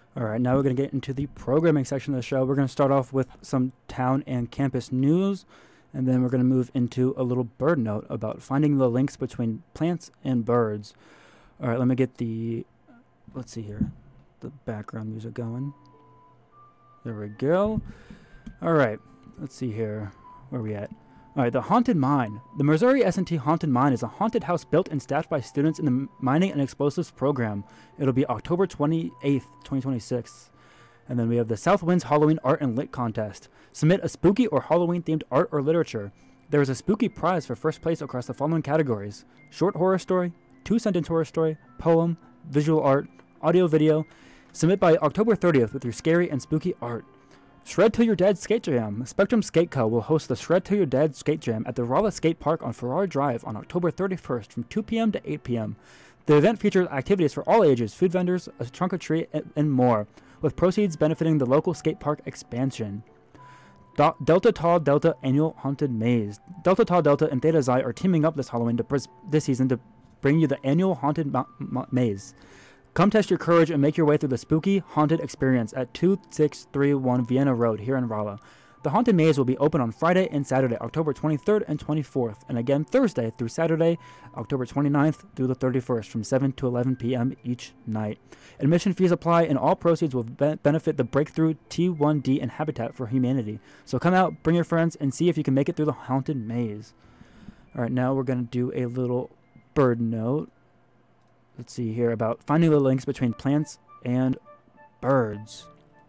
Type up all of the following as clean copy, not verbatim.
All right, now we're going to get into the programming section of the show. We're going to start off with some town and campus news, and then we're going to move into a little bird note about finding the links between plants and birds. All right, let me get let's see here, the background music going. There we go. All right, let's see here. Where are we at? All right, the Haunted Mine. The Missouri S&T Haunted Mine is a haunted house built and staffed by students in the Mining and Explosives program. It'll be October 28th, 2026. And then we have the South Winds Halloween Art and Lit Contest. Submit a spooky or Halloween-themed art or literature. There is a spooky prize for first place across the following categories: short horror story, two-sentence horror story, poem, visual art, audio-video. Submit by October 30th with your scary and spooky art. Shred Till You're Dead Skate Jam. Spectrum Skate Co. will host the Shred Till You're Dead Skate Jam at the Rolla Skate Park on Farrar Drive on October 31st from 2 p.m. to 8 p.m. The event features activities for all ages, food vendors, a trunk or treat, and more, with proceeds benefiting the local skate park expansion. Delta Tau Delta Annual Haunted Maze. Delta Tau Delta and Theta Xi are teaming up this Halloween this season to bring you the annual Haunted Maze. Come test your courage and make your way through the spooky, haunted experience at 2631 Vienna Road here in Rolla. The Haunted Maze will be open on Friday and Saturday, October 23rd and 24th, and again Thursday through Saturday, October 29th through the 31st from 7 to 11 p.m. each night. Admission fees apply, and all proceeds will benefit the Breakthrough T1D and Habitat for Humanity. So come out, bring your friends, and see if you can make it through the Haunted Maze. All right, now we're going to do a little bird note. Let's see here about finding the links between plants and birds.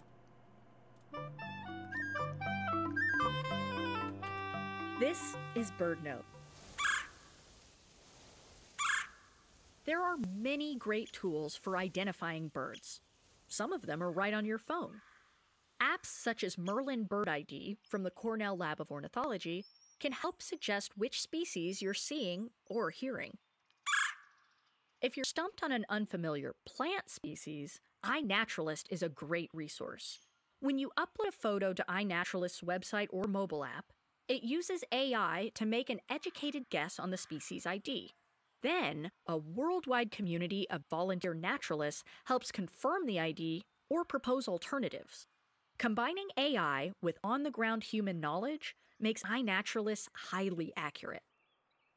This is BirdNote. There are many great tools for identifying birds. Some of them are right on your phone. Apps such as Merlin Bird ID from the Cornell Lab of Ornithology can help suggest which species you're seeing or hearing. If you're stumped on an unfamiliar plant species, iNaturalist is a great resource. When you upload a photo to iNaturalist's website or mobile app, it uses AI to make an educated guess on the species ID. Then, a worldwide community of volunteer naturalists helps confirm the ID or propose alternatives. Combining AI with on-the-ground human knowledge makes iNaturalist highly accurate.